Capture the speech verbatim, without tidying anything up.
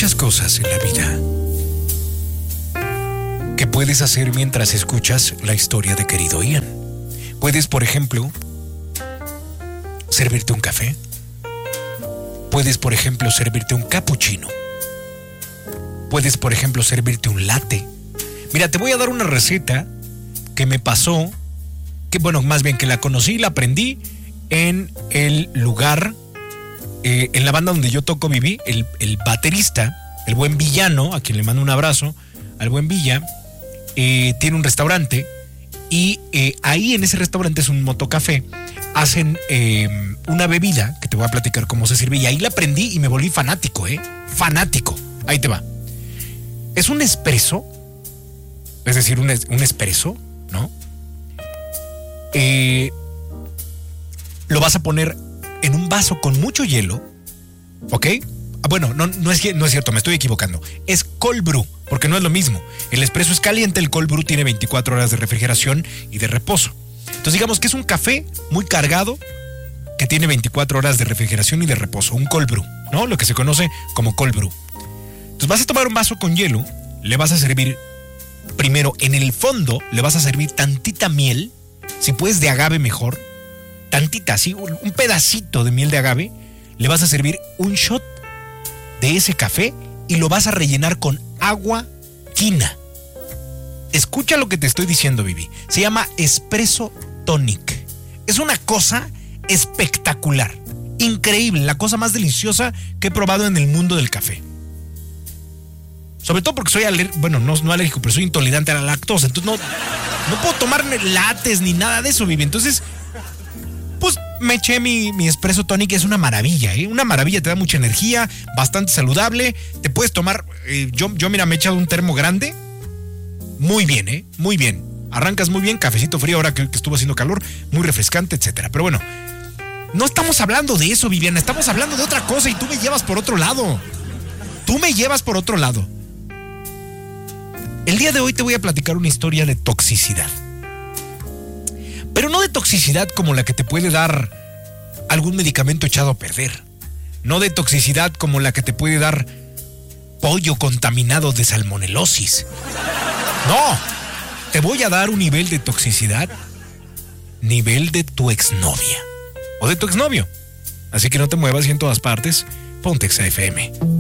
muchas cosas en la vida que puedes hacer mientras escuchas la historia de querido Ian. Puedes, por ejemplo, servirte un café. Puedes, por ejemplo, servirte un cappuccino. Puedes, por ejemplo, servirte un latte. Mira, te voy a dar una receta que me pasó, que bueno, más bien que la conocí y la aprendí en el lugar, eh, en la banda donde yo toco, viví, el, el baterista, el buen Villano, a quien le mando un abrazo, al buen Villa, eh, tiene un restaurante y eh, ahí en ese restaurante es un motocafé, hacen eh, una bebida que te voy a platicar cómo se sirve y ahí la aprendí y me volví fanático, ¿eh? Fanático. Ahí te va. Es un espresso, es decir, un, un espresso, ¿no? Eh, lo vas a poner en un vaso con mucho hielo, ¿ok? Ah, bueno, no, no, es, no es cierto, me estoy equivocando. Es cold brew, porque no es lo mismo. El espresso es caliente, el cold brew tiene veinticuatro horas de refrigeración y de reposo. Entonces digamos que es un café muy cargado que tiene veinticuatro horas de refrigeración y de reposo, un cold brew, ¿no? Lo que se conoce como cold brew. Entonces vas a tomar un vaso con hielo, le vas a servir primero en el fondo, le vas a servir tantita miel, si puedes de agave mejor, tantita, así, un pedacito de miel de agave, le vas a servir un shot de ese café y lo vas a rellenar con agua quina. Escucha lo que te estoy diciendo, Vivi. Se llama espresso tonic. Es una cosa espectacular, increíble, la cosa más deliciosa que he probado en el mundo del café. Sobre todo porque soy alérgico, bueno, no, no alérgico, pero soy intolerante a la lactosa. Entonces no, no puedo tomar lates ni nada de eso, Vivi. Entonces, pues me eché mi, mi espresso tonic. Es una maravilla, ¿eh? Una maravilla, te da mucha energía, bastante saludable. Te puedes tomar, eh, yo, yo mira, me he echado un termo grande. Muy bien, ¿eh? Muy bien. Arrancas muy bien, cafecito frío ahora que, que estuvo haciendo calor, muy refrescante, etcétera. Pero bueno, no estamos hablando de eso, Viviana. Estamos hablando de otra cosa y tú me llevas por otro lado. Tú me llevas por otro lado. El día de hoy te voy a platicar una historia de toxicidad. Pero no de toxicidad como la que te puede dar algún medicamento echado a perder. No de toxicidad como la que te puede dar pollo contaminado de salmonelosis. No, te voy a dar un nivel de toxicidad, nivel de tu exnovia o de tu exnovio. Así que no te muevas y en todas partes, ponte Exa F M.